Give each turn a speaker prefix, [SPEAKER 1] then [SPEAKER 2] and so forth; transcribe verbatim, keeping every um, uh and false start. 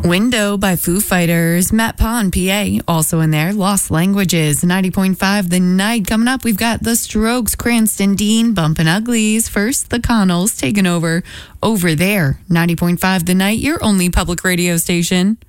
[SPEAKER 1] Window by Foo Fighters. Matt Pond, P A, also in there. Lost Languages, ninety point five The Night. Coming up, we've got The Strokes, Cranston Dean, Bumpin' Uglies. First, The Connells taking over over there. ninety point five The Night, your only public radio station.